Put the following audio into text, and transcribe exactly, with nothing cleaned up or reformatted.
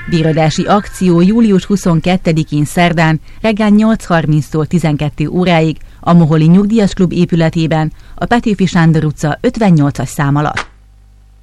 Bíradási akció július huszonkettedikén szerdán reggel nyolc harminctól tizenkettő óráig a Moholi Nyugdíjas Klub épületében, a Petőfi Sándor utca ötvennyolcas szám alatt.